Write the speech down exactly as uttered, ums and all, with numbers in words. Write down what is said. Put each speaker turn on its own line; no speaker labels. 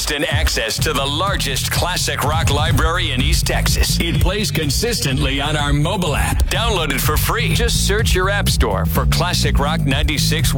instant access to the largest classic rock library in East Texas. It plays consistently on our mobile app. Download it for free. Just search your app store for Classic Rock ninety-six.